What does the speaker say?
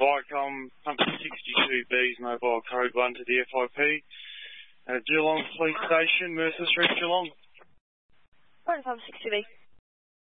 Viacom, Pump 62B's mobile code 1 to the FIP. Geelong Police Station, Mercer Street, Geelong. Pump 62B.